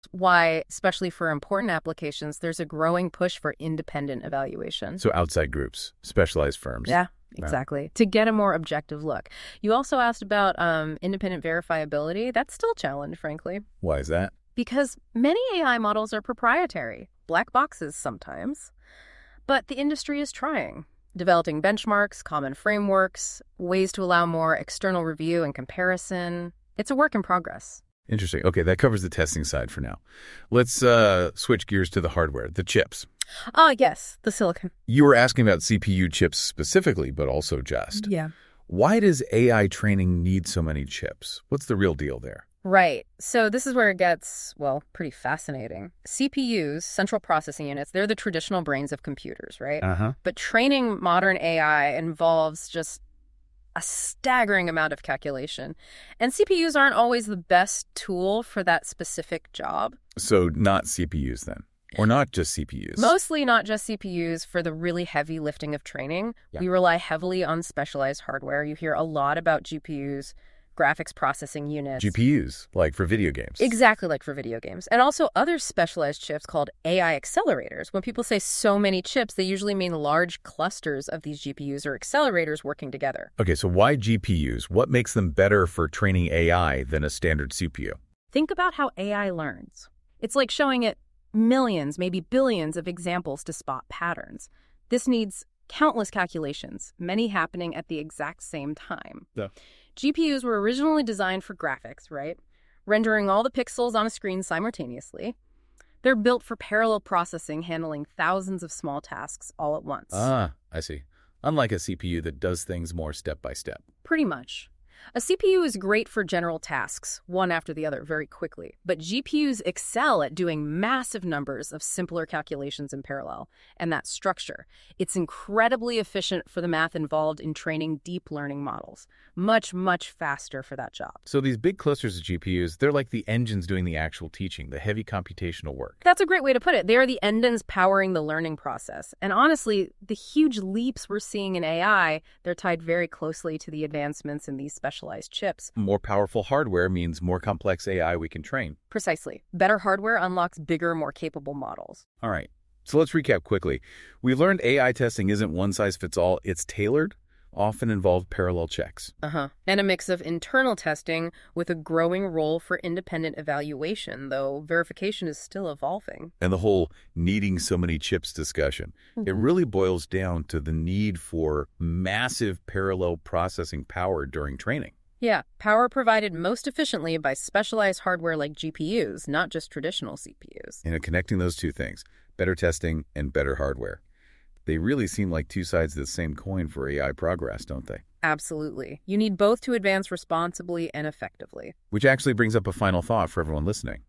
Why, especially for important applications, there's a growing push for independent evaluation. So outside groups, specialized firms. Yeah, Wow. exactly. To get a more objective look. You also asked about independent verifiability. That's still a challenge, frankly, Why is that? because many AI models are proprietary, black boxes sometimes. But the industry is trying, developing benchmarks, common frameworks, ways to allow more external review and comparison. It's a work in progress. Interesting. Okay, that covers the testing side for now. Let's switch gears to the hardware, the chips. Ah, yes, the silicon. You were asking about CPU chips specifically, but also just. Yeah. Why does AI training need so many chips? What's the real deal there? Right. So this is where it gets, well, pretty fascinating. CPUs, central processing units, they're the traditional brains of computers, right? Uh-huh. But training modern AI involves just a staggering amount of calculation. And CPUs aren't always the best tool for that specific job. So not CPUs then? Or not just CPUs? Mostly not just CPUs for the really heavy lifting of training. Yeah. We rely heavily on specialized hardware. You hear a lot about GPUs, graphics processing units. GPUs, like for video games. Exactly like for video games. And also other specialized chips called AI accelerators. When people say so many chips, they usually mean large clusters of these GPUs or accelerators working together. Okay, so why GPUs? What makes them better for training AI than a standard CPU? Think about how AI learns. It's like showing it millions, maybe billions of examples to spot patterns. This needs countless calculations, many happening at the exact same time. Yeah. GPUs were originally designed for graphics, right? Rendering all the pixels on a screen simultaneously. They're built for parallel processing, handling thousands of small tasks all at once. Ah, I see. Unlike a CPU that does things more step by step. Pretty much. A CPU is great for general tasks, one after the other, very quickly. But GPUs excel at doing massive numbers of simpler calculations in parallel. And that structure, it's incredibly efficient for the math involved in training deep learning models. Much, much faster for that job. So these big clusters of GPUs, they're like the engines doing the actual teaching, the heavy computational work. That's a great way to put it. They are the engines powering the learning process. And honestly, the huge leaps we're seeing in AI, they're tied very closely to the advancements in these specialized chips. More powerful hardware means more complex AI we can train. Precisely. Better hardware unlocks bigger, more capable models. All right, so let's recap quickly. We learned AI testing isn't one size fits all. It's tailored, often involved parallel checks. And a mix of internal testing with a growing role for independent evaluation, though verification is still evolving. And the whole needing so many chips discussion, it really boils down to the need for massive parallel processing power during training. Yeah, power provided most efficiently by specialized hardware like GPUs, not just traditional CPUs. And connecting those two things, better testing and better hardware. They really seem like two sides of the same coin for AI progress, don't they? Absolutely. You need both to advance responsibly and effectively. Which actually brings up a final thought for everyone listening.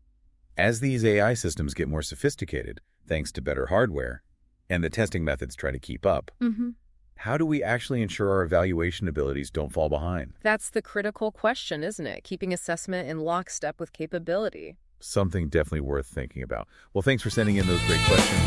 As these AI systems get more sophisticated, thanks to better hardware, and the testing methods try to keep up, how do we actually ensure our evaluation abilities don't fall behind? That's the critical question, isn't it? Keeping assessment in lockstep with capability. Something definitely worth thinking about. Well, thanks for sending in those great questions.